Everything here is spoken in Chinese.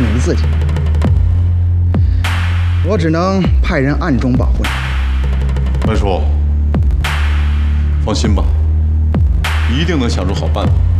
你自己，我只能派人暗中保护你。 文叔，放心吧，一定能想出好办法。